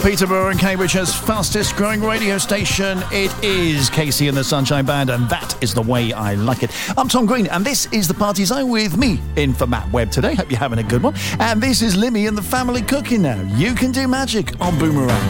Peterborough and Cambridge's fastest growing radio station. It is Casey and the Sunshine Band, and that is the way I like it. I'm Tom Green, and this is the Party Zone with me in for Matt Webb today. Hope you're having a good one. And this is Limmy and the Family Cooking Now. You can do magic on Boomerang.